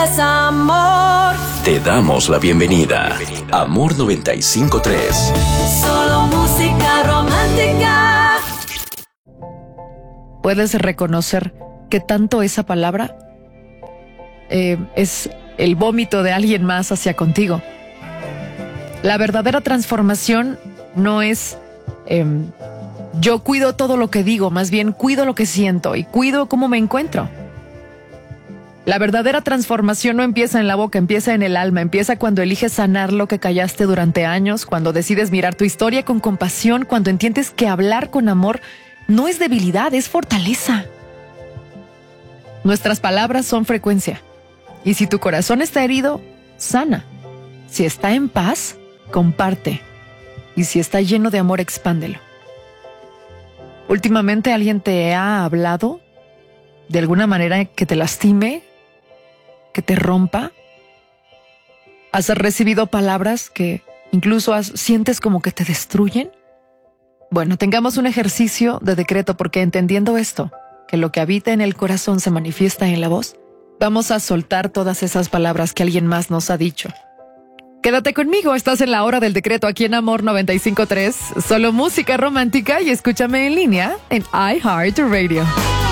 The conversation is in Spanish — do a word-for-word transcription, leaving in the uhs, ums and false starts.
Es amor. Te damos la bienvenida. Amor noventa y cinco punto tres. Solo música romántica. ¿Puedes reconocer que tanto esa palabra eh, es el vómito de alguien más hacia contigo? La verdadera transformación no es eh, yo cuido todo lo que digo, más bien cuido lo que siento y cuido cómo me encuentro. La verdadera transformación no empieza en la boca, empieza en el alma, empieza cuando eliges sanar lo que callaste durante años, cuando decides mirar tu historia con compasión, cuando entiendes que hablar con amor no es debilidad, es fortaleza. Nuestras palabras son frecuencia, y si tu corazón está herido, sana. Si está en paz, comparte, y si está lleno de amor, expándelo. ¿Últimamente alguien te ha hablado de alguna manera que te lastime, que te rompa? ¿Has recibido palabras que incluso has, sientes como que te destruyen? Bueno, tengamos un ejercicio de decreto, porque entendiendo esto, que lo que habita en el corazón se manifiesta en la voz, vamos a soltar todas esas palabras que alguien más nos ha dicho. Quédate conmigo, estás en la hora del decreto aquí en Amor noventa y cinco punto tres, solo música romántica, y escúchame en línea en iHeartRadio.